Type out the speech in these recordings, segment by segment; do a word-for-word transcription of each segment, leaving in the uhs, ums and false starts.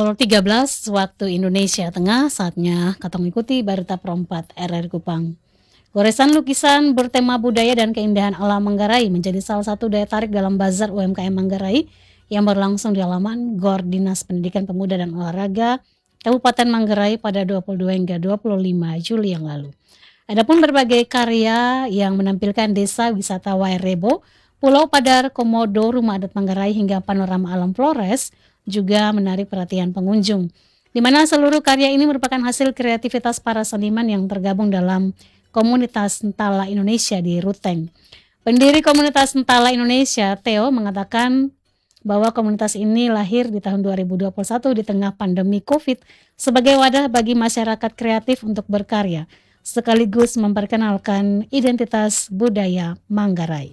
pukul tiga belas waktu Indonesia Tengah, saatnya katong ikuti berita perempat R R Kupang. Goresan lukisan bertema budaya dan keindahan alam Manggarai menjadi salah satu daya tarik dalam Bazar U M K M Manggarai yang berlangsung di halaman Gor Dinas Pendidikan Pemuda dan Olahraga Kabupaten Manggarai pada dua puluh dua hingga dua puluh lima Juli yang lalu. Adapun berbagai karya yang menampilkan desa wisata Wairebo, Pulau Padar, Komodo, Rumah Adat Manggarai hingga panorama alam Flores juga menarik perhatian pengunjung, di mana seluruh karya ini merupakan hasil kreativitas para seniman yang tergabung dalam komunitas Entala Indonesia di Ruteng. Pendiri komunitas Entala Indonesia, Theo, mengatakan bahwa komunitas ini lahir di tahun dua ribu dua puluh satu di tengah pandemi COVID sebagai wadah bagi masyarakat kreatif untuk berkarya, sekaligus memperkenalkan identitas budaya Manggarai.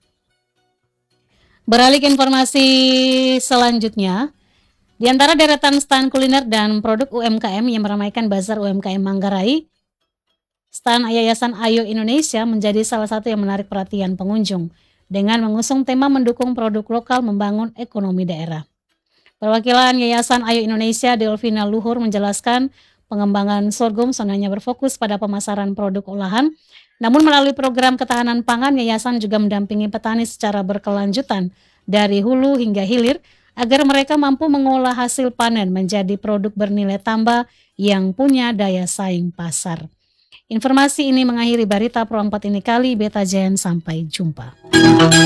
Beralih ke informasi selanjutnya, di antara deretan stand kuliner dan produk U M K M yang meramaikan Bazar U M K M Manggarai, stand Yayasan Ayo Indonesia menjadi salah satu yang menarik perhatian pengunjung dengan mengusung tema mendukung produk lokal membangun ekonomi daerah. Perwakilan Yayasan Ayo Indonesia, Delvina Luhur, menjelaskan pengembangan sorghum sonanya berfokus pada pemasaran produk olahan. Namun melalui program ketahanan pangan, yayasan juga mendampingi petani secara berkelanjutan dari hulu hingga hilir agar mereka mampu mengolah hasil panen menjadi produk bernilai tambah yang punya daya saing pasar. Informasi ini mengakhiri berita perempat ini kali. Beta Jen, sampai jumpa.